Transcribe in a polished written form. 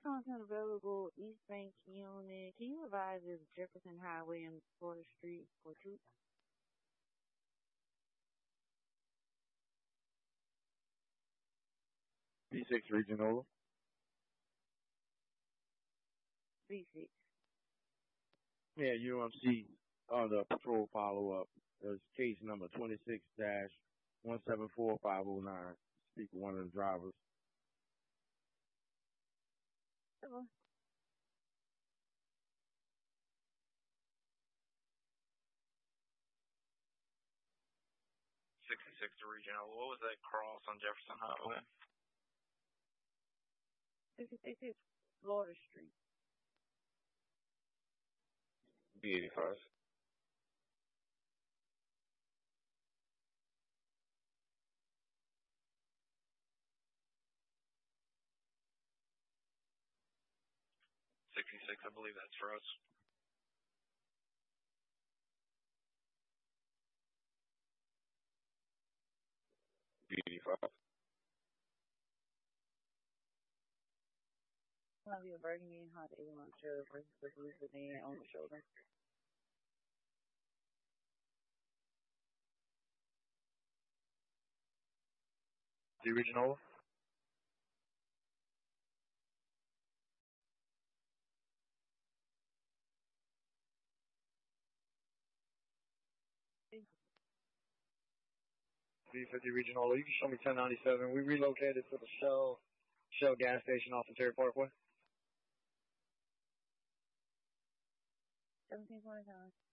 content available, East Bank Unit. Can you advise if Jefferson Highway and Florida Street for truth? B6 Regional. B6. Yeah, UMC on the patrol follow-up. There's case number 26-174509. Speak with one of the drivers. Hello. 66 Regional. What was that cross on Jefferson Highway? 66 is Florida Street. B85. I believe that's for us. B85. I'll be a burgundy and hot A1 shirt versus the blue sedan on the shoulder. The Regional. B50 Regional. You can show me 1097. We relocated to the Shell gas station off of Terry Parkway. 1729.